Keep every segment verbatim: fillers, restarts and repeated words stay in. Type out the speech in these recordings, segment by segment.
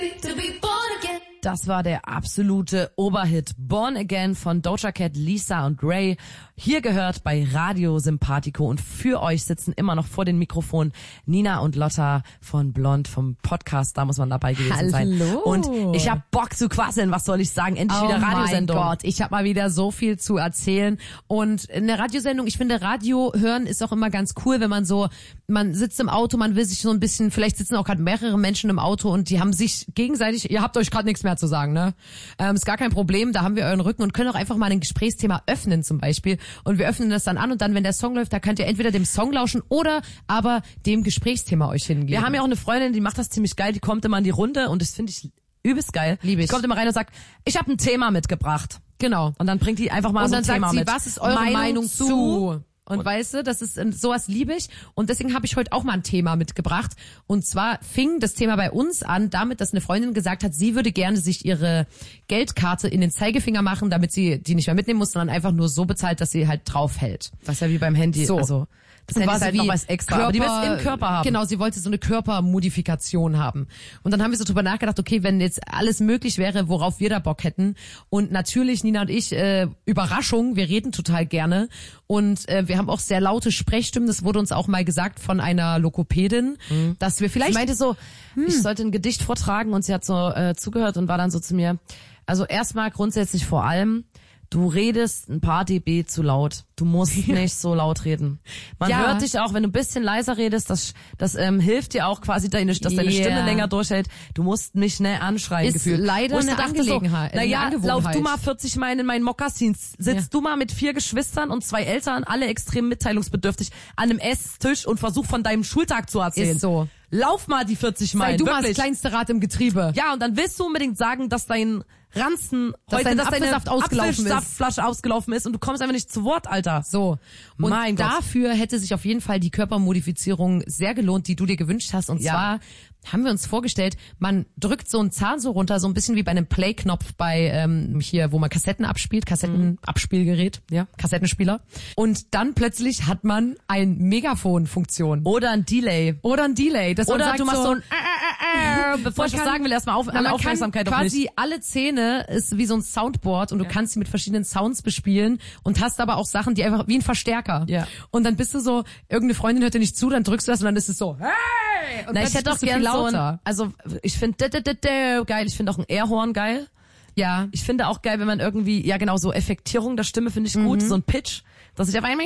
Das war der absolute Oberhit Born Again von Doja Cat, Lisa und Ray. Hier gehört bei Radio Sympathico und für euch sitzen immer noch vor den Mikrofonen Nina und Lotta von Blond vom Podcast. Da muss man dabei gewesen Hallo. sein. Und ich hab Bock zu quasseln. Was soll ich sagen? Endlich Oh wieder Radiosendung. mein Gott, ich habe mal wieder so viel zu erzählen. Und eine Radiosendung, ich finde, Radio hören ist auch immer ganz cool, wenn man so, man sitzt im Auto, man will sich so ein bisschen, vielleicht sitzen auch gerade mehrere Menschen im Auto und die haben sich gegenseitig, ihr habt euch gerade nichts mehr zu sagen, ne? Ähm, ist gar kein Problem, da haben wir euren Rücken und können auch einfach mal ein Gesprächsthema öffnen zum Beispiel. Und wir öffnen das dann an und dann, wenn der Song läuft, da könnt ihr entweder dem Song lauschen oder aber dem Gesprächsthema euch hingeben. Wir haben ja auch eine Freundin, die macht das ziemlich geil, die kommt immer in die Runde und das finde ich übelst geil. Liebe ich. Die kommt immer rein und sagt, ich habe ein Thema mitgebracht. Genau. Und dann bringt die einfach mal Und so dann ein Thema sagt sie, mit. was ist eure Meinung Meinung, zu? zu? Und weißt du, das ist sowas liebe ich. Und deswegen habe ich heute auch mal ein Thema mitgebracht. Und zwar fing das Thema bei uns an, damit, dass eine Freundin gesagt hat, sie würde gerne sich ihre Geldkarte in den Zeigefinger machen, damit sie die nicht mehr mitnehmen muss, sondern einfach nur so bezahlt, dass sie halt draufhält. Was ja wie beim Handy. So. Also, das Und Handy ist quasi halt noch wie was extra. Körper, aber die will es im Körper haben. Genau, sie wollte so eine Körpermodifikation haben. Und dann haben wir so drüber nachgedacht, okay, wenn jetzt alles möglich wäre, worauf wir da Bock hätten. Und natürlich, Nina und ich, äh, Überraschung, wir reden total gerne. Und äh, wir haben auch sehr laute Sprechstimmen. Das wurde uns auch mal gesagt von einer Lokopädin, mhm. dass wir vielleicht... Sie meinte so, hm. ich sollte ein Gedicht vortragen und sie hat so äh, zugehört und war dann so zu mir, also erstmal grundsätzlich vor allem, du redest ein paar dB zu laut. Du musst ja. nicht so laut reden. Man ja. hört dich auch, wenn du ein bisschen leiser redest, das das ähm, hilft dir auch quasi, deine, dass deine yeah. Stimme länger durchhält. Du musst mich schnell anschreien. Ist gefühlt. leider eine Angelegenheit. So, naja, lauf du mal vierzig Mal in meinen Mokassins. Sitzt ja. du mal mit vier Geschwistern und zwei Eltern, alle extrem mitteilungsbedürftig, an einem Esstisch und versuch von deinem Schultag zu erzählen. Ist so. Lauf mal die vierzig Mal. Sei du wirklich. mal das kleinste Rad im Getriebe. Ja, und dann willst du unbedingt sagen, dass dein Ranzen dass heute, dein dass deine Apfelsaft ausgelaufen ist. Apfelsaftflasche ausgelaufen ist und du kommst einfach nicht zu Wort, Alter. So. Und mein Gott. dafür hätte sich auf jeden Fall die Körpermodifizierung sehr gelohnt, die du dir gewünscht hast. Und ja. zwar haben wir uns vorgestellt, man drückt so einen Zahn so runter, so ein bisschen wie bei einem Play-Knopf bei ähm, hier, wo man Kassetten abspielt, Kassettenabspielgerät, ja, Kassettenspieler. Und dann plötzlich hat man ein Megafon-Funktion. Oder ein Delay. Oder ein Delay. Dass Oder man sagt du machst so, so ein äh, äh, äh, bevor ich was sagen will, erstmal auf, na, alle Aufmerksamkeit auf quasi mich. alle Zähne ist wie so ein Soundboard und du ja. kannst sie mit verschiedenen Sounds bespielen und hast aber auch Sachen, die einfach wie ein Verstärker. Ja. Und dann bist du so, irgendeine Freundin hört dir nicht zu, dann drückst du das und dann ist es so, hey! Und na, ich hätte auch gerne so ein, also ich finde geil, ich finde auch ein Airhorn geil. Ja. Ich finde auch geil, wenn man irgendwie, ja genau, so Effektierung der Stimme finde ich mhm. gut, so ein Pitch, dass ich auf einmal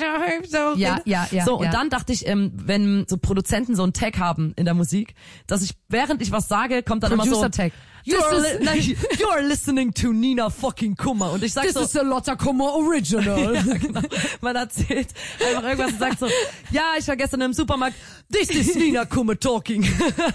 so ja, ja, ja, so, und ja. dann dachte ich, ähm, wenn so Produzenten so einen Tag haben in der Musik, dass ich, während ich was sage, kommt dann Producer immer so, Tag. You are, li- nein, you are listening to Nina fucking Kummer. Und ich sag This so, is a Lotta Kummer Original. ja, genau. Man erzählt einfach irgendwas und sagt so, ja, ich war gestern im Supermarkt, this is Nina Kummer talking.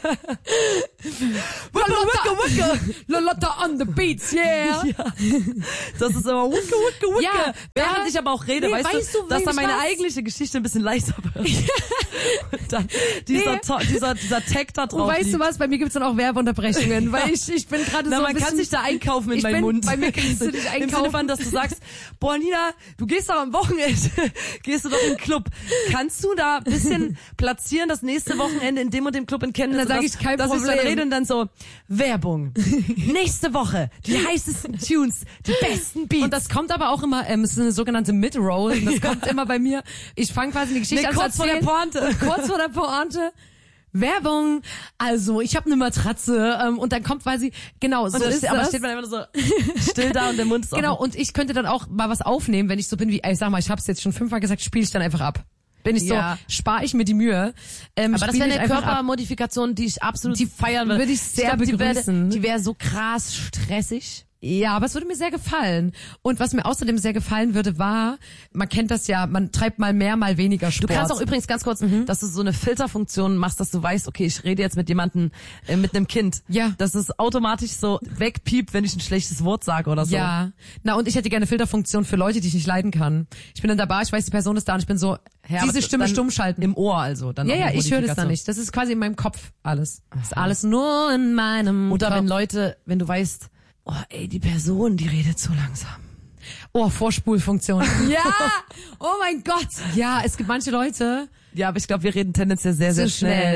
Lotta, wicka, Lotta on the beats, yeah. Ja. Das ist aber wicka, wicka, wicka. Ja, während ja. ich aber auch rede, Nee, weißt, weißt du, du, dass wem dann ich meine was? eigentliche Geschichte ein bisschen leiser wird. Und dann dieser, Nee. To- dieser, dieser Tag da drauf Und weißt liegt. du was, bei mir gibt's dann auch Werbeunterbrechungen, weil ich, ich bin gerade so Na, ein man bisschen, kann sich da einkaufen in ich meinen bin, Mund. Bei mir kannst du dich Im Sinne einkaufen. von, dass du sagst, boah Nina, du gehst doch am Wochenende, gehst du doch in den Club. Kannst du da ein bisschen platzieren, das nächste Wochenende in dem und dem Club in Chemnitz? Und dann sag dass- ich, kein dass Problem. Ich dann rede und dann so, Werbung. Nächste Woche, die heißesten Tunes, die besten Beats. Und das kommt aber auch immer, ähm, es ist eine sogenannte Mid-Roll, das kommt immer bei mir. Ich fange quasi die Geschichte Nee, an kurz zu vor der erzählen. Pointe. Und kurz vor der Pointe. Werbung, also ich habe eine Matratze ähm, und dann kommt quasi, genau, so und da ist steht, aber da das. steht man einfach nur so still da und der Mund ist Genau, offen. und ich könnte dann auch mal was aufnehmen, wenn ich so bin wie, ey, sag mal, ich habe es jetzt schon fünfmal gesagt, spiele ich dann einfach ab. Bin ich Ja. so, spare ich mir die Mühe. Ähm, Aber das spiel wäre ich eine einfach ab. Körpermodifikation, die ich absolut Die feiern würde. würde ich sehr glaub, die wäre- begrüßen. Die wäre so krass stressig. Ja, aber es würde mir sehr gefallen. Und was mir außerdem sehr gefallen würde, war, man kennt das ja, man treibt mal mehr, mal weniger Du Sport. kannst auch übrigens ganz kurz, Mhm. dass du so eine Filterfunktion machst, dass du weißt, okay, ich rede jetzt mit jemandem, äh, mit einem Kind. Ja. Dass es automatisch so wegpiept, wenn ich ein schlechtes Wort sage oder so. Ja, na und ich hätte gerne Filterfunktion für Leute, die ich nicht leiden kann. Ich bin dann dabei, ich weiß, die Person ist da und ich bin so, Ja, aber diese Stimme dann stumm schalten. Im Ohr also. Dann ja, auch ja, eine ich höre das dann Modifikation. nicht. Das ist quasi in meinem Kopf alles. Das ist alles nur in meinem Oder Kopf. wenn Leute, wenn du weißt, oh ey, die Person, die redet zu langsam. Oh, Vorspulfunktion. Ja! Oh mein Gott! Ja, es gibt manche Leute, Ja, aber ich glaube, wir reden tendenziell sehr, sehr Zu schnell. schnell.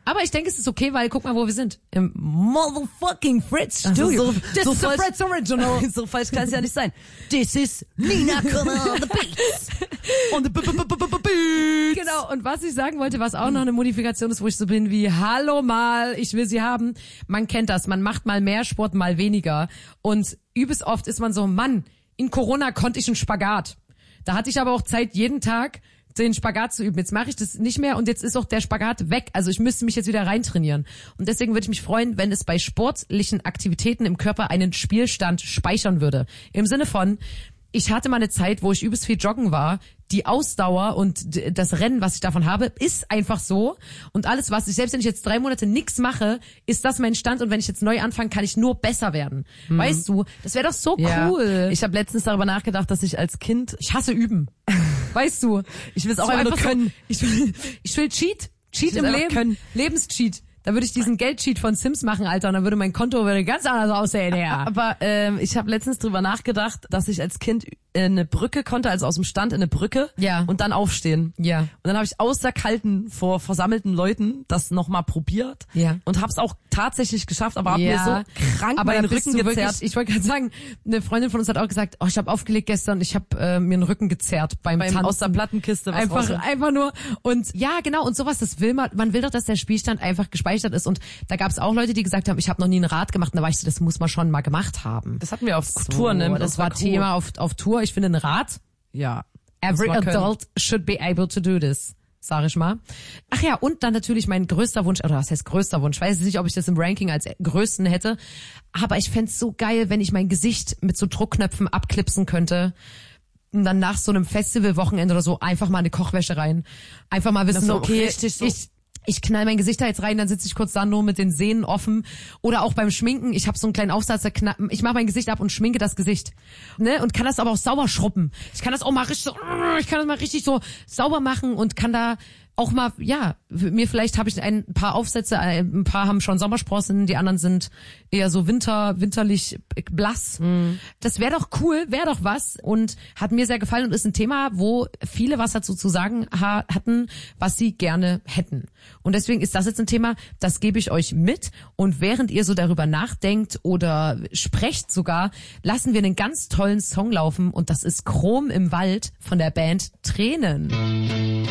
Aber ich denke, es ist okay, weil guck mal, wo wir sind. Im motherfucking Fritz Studio. Also so, This so is the falsch, Fritz Original. So falsch kann es ja nicht sein. This is Nina Connor on the beats. On the b -b -b -b -b beats. Genau, und was ich sagen wollte, was auch noch eine Modifikation ist, wo ich so bin wie, hallo mal, ich will sie haben. Man kennt das, man macht mal mehr Sport, mal weniger. Und übelst oft ist man so, Mann, in Corona konnte ich einen Spagat. Da hatte ich aber auch Zeit, jeden Tag den Spagat zu üben. Jetzt mache ich das nicht mehr und jetzt ist auch der Spagat weg. Also ich müsste mich jetzt wieder reintrainieren. Und deswegen würde ich mich freuen, wenn es bei sportlichen Aktivitäten im Körper einen Spielstand speichern würde. Im Sinne von, ich hatte mal eine Zeit, wo ich übelst viel joggen war. Die Ausdauer und das Rennen, was ich davon habe, ist einfach so. Und alles, was ich, selbst wenn ich jetzt drei Monate nichts mache, ist das mein Stand. Und wenn ich jetzt neu anfange, kann ich nur besser werden. Mhm. Weißt du, das wäre doch so ja. cool. Ich habe letztens darüber nachgedacht, dass ich als Kind, Ich hasse üben. Weißt du, ich will es auch so einfach nur können. So, ich will, ich will Cheat. Cheat im Leben. Können. Lebenscheat. Da würde ich diesen Geldcheat von Sims machen, Alter, und dann würde mein Konto würde ganz anders aussehen, ja. Aber ähm, ich habe letztens drüber nachgedacht, dass ich als Kind in eine Brücke konnte, also aus dem Stand in eine Brücke Ja. und dann aufstehen. Ja. Und dann habe ich aus der kalten vor versammelten Leuten das nochmal probiert Ja. und habe es auch tatsächlich geschafft, aber hab Ja. mir so krank Aber meinen dann bist Rücken du gezerrt. wirklich, ich wollte gerade sagen, eine Freundin von uns hat auch gesagt, oh, ich habe aufgelegt gestern, ich habe äh, mir den Rücken gezerrt beim, beim Tanzen. aus der Plattenkiste was Einfach, rausholen. einfach nur. Und ja, genau, und sowas, das will man, man will doch, dass der Spielstand einfach gespeichert ist. Und da gab es auch Leute, die gesagt haben, ich habe noch nie ein Rad gemacht. Und da war ich so, das muss man schon mal gemacht haben. Das hatten wir auf So, Tour, ne? mit Das unserer war Crew. Thema auf, auf Tour. Ich finde, ein Rad, Ja. every Muss man können. adult should be able to do this, sag ich mal. Ach ja, und dann natürlich mein größter Wunsch, oder was heißt größter Wunsch? Ich weiß nicht, ob ich das im Ranking als größten hätte, aber ich fänd's so geil, wenn ich mein Gesicht mit so Druckknöpfen abklipsen könnte. Und dann nach so einem Festivalwochenende oder so einfach mal eine Kochwäsche rein. Einfach mal wissen, so okay, richtig so. ich ich knall mein Gesicht da jetzt rein, dann sitze ich kurz da nur mit den Sehnen offen. Oder auch beim Schminken, ich habe so einen kleinen Aufsatz, der knapp, ich mache mein Gesicht ab und schminke das Gesicht. Ne? Und kann das aber auch sauber schrubben. Ich kann das auch mal richtig so, ich kann das mal richtig so sauber machen und kann da auch mal, ja, mir vielleicht habe ich ein paar Aufsätze, ein paar haben schon Sommersprossen, die anderen sind eher so winter, winterlich blass. Mm. Das wäre doch cool, wäre doch was und hat mir sehr gefallen und ist ein Thema, wo viele was dazu zu sagen ha- hatten, was sie gerne hätten. Und deswegen ist das jetzt ein Thema, das gebe ich euch mit und während ihr so darüber nachdenkt oder sprecht sogar, lassen wir einen ganz tollen Song laufen und das ist Chrom im Wald von der Band Tränen.